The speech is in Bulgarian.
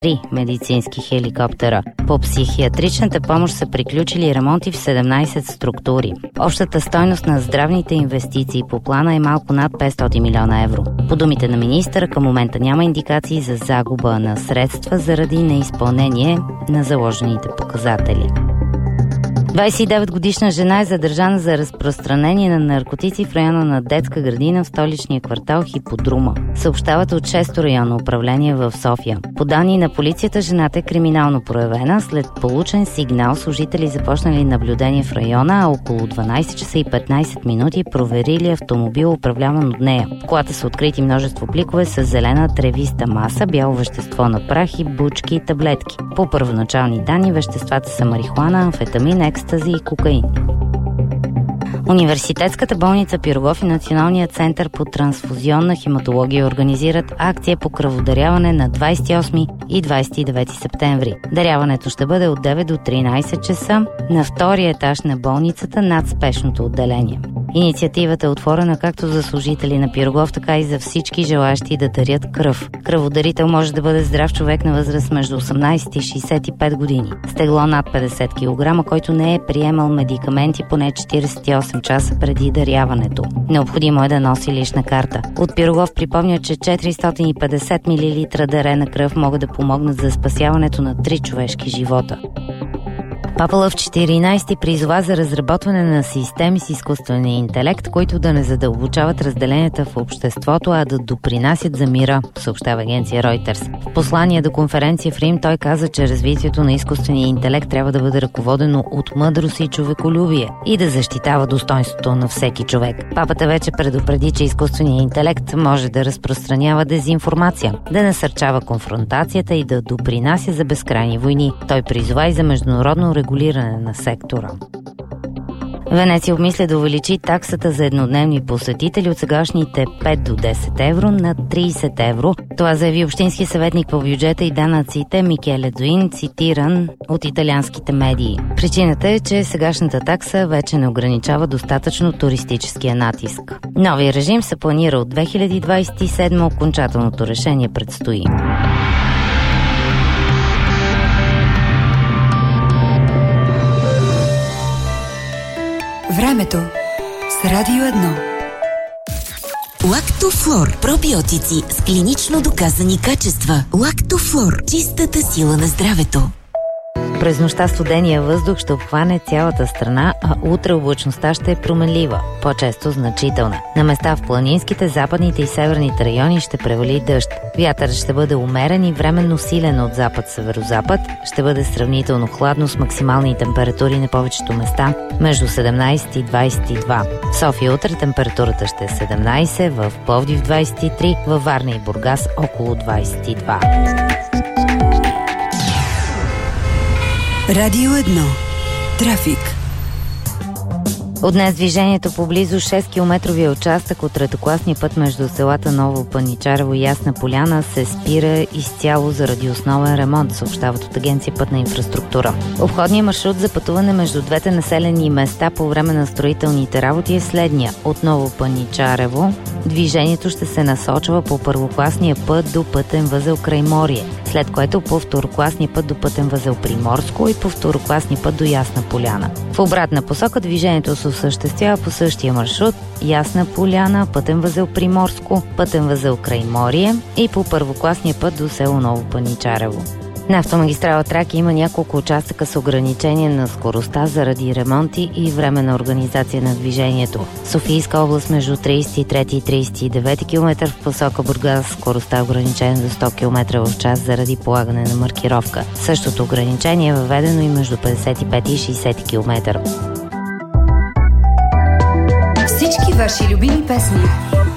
3 медицински хеликоптера. По психиатричната помощ са приключили ремонти в 17 структури. Общата стойност на здравните инвестиции по плана е малко над 500 милиона евро. По думите на министъра, към момента няма индикации за загуба на средства заради неизпълнение на заложените показатели. 29-годишна жена е задържана за разпространение на наркотици в района на детска градина в столичния квартал Хиподрума. Съобщават от 6-то районно управление в София. По данни на полицията, жената е криминално проявена. След получен сигнал, служители започнали наблюдение в района, а около 12 часа и 15 минути проверили автомобил, управляван от нея. В колата са открити множество пликове с зелена тревиста маса, бяло вещество на прах и бучки и таблетки. По първоначални данни, веществата са марихуана, амфетамин, екстази и кокаин. Университетската болница Пирогов и Националният център по трансфузионна хематология организират акция по кръводаряване на 28 и 29 септември. Даряването ще бъде от 9 до 13 часа на втория етаж на болницата над спешното отделение. Инициативата е отворена както за служители на Пирогов, така и за всички желащи да дарят кръв. Кръводарител може да бъде здрав човек на възраст между 18 и 65 години, с тегло над 50 кг, който не е приемал медикаменти поне 48 часа преди даряването. Необходимо е да носи лична карта. От Пирогов припомня, че 450 мл дарена кръв могат да помогнат за спасяването на 3 човешки живота. Папа Лъв 14 призова за разработване на системи с изкуствения интелект, които да не задълбочават разделенията в обществото, а да допринасят за мира, съобщава агенция Reuters. В послание до конференция в Рим той каза, че развитието на изкуствения интелект трябва да бъде ръководено от мъдрост и човеколюбие и да защитава достоинството на всеки човек. Папата вече предупреди, че изкуственият интелект може да разпространява дезинформация, да насърчава конфронтацията и да допринася за безкрайни войни. Той призова и за международно регулиране на сектора. Венеция обмисля да увеличи таксата за еднодневни посетители от сегашните 5 до 10 евро на 30 евро. Това заяви общински съветник по бюджета и данъците Микеле Дуин, цитиран от италианските медии. Причината е, че сегашната такса вече не ограничава достатъчно туристическия натиск. Новия режим се планира от 2027, окончателното решение предстои. Времето с Радио 1. Лактофлор. Пробиотици с клинично доказани качества. Лактофлор. Чистата сила на здравето. През нощта студения въздух ще обхване цялата страна, а утре облачността ще е променлива, по-често значителна. На места в планинските, западните и северните райони ще превали дъжд. Вятърът ще бъде умерен и временно силен от запад-северозапад. Ще бъде сравнително хладно с максимални температури на повечето места между 17 и 22. В София утре температурата ще е 17, в Пловдив 23, във Варна и Бургас около 22. Радио 1. Трафик. От днес движението по близо 6-километровия участък от третокласния път между селата Ново Паничарево и Ясна поляна се спира изцяло заради основен ремонт, съобщават от агенция Пътна инфраструктура. Обходният маршрут за пътуване между двете населени места по време на строителните работи е следния. От Ново Паничарево движението ще се насочва по първокласния път до пътен възел Крайморие, след което по второкласния път до пътен възел Приморско и по второкласния път до Ясна поляна. В обратна посока движението се осъществява по същия маршрут: Ясна поляна, пътен възел Приморско, пътен възел Крайморие и по първокласния път до село Ново Паничарево. На автомагистрала Тракия има няколко участъка с ограничение на скоростта заради ремонти и временна организация на движението. Софийска област между 33 и 39 км в посока Бургас скоростта е ограничена до 100 км в час заради полагане на маркировка. Същото ограничение е въведено и между 55 и 60 км. Всички ваши любими песни